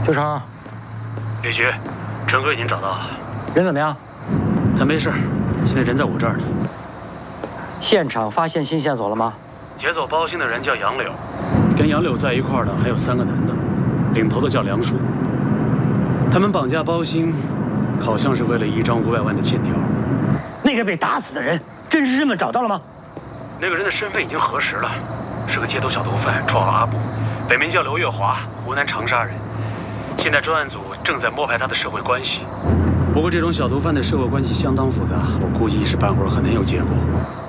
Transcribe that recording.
九成， 李局，陈哥已经找到了， 人怎么样？ 他没事，现在人在我这儿呢。 现场发现新线索了吗？ 劫走包兴的人叫杨柳，跟杨柳在一块儿的还有3个男的，领头的叫梁树。他们绑架包兴，好像是为了一张500万的欠条。 那个被打死的人，真实身份找到了吗？ 那个人的身份已经核实了，是个街头小毒贩，绰号阿布，本名叫刘月华，湖南长沙人。现在专案组正在摸排他的社会关系。不过这种小毒贩的社会关系相当复杂，我估计一时半会儿很难有结果。